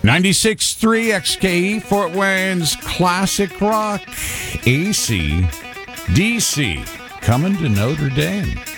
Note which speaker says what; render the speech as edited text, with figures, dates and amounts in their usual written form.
Speaker 1: 96.3 XKE, Fort Wayne's classic rock, AC/DC, coming to Notre Dame.